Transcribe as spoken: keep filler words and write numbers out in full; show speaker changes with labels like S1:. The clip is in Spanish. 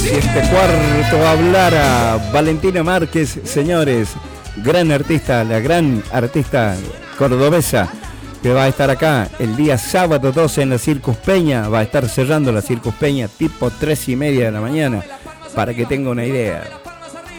S1: Si este cuarto hablara Valentina Márquez, señores, gran artista, la gran artista cordobesa, que va a estar acá el día sábado doce en la Circus Peña, va a estar cerrando la Circus Peña tipo tres y media de la mañana, para que tenga una idea.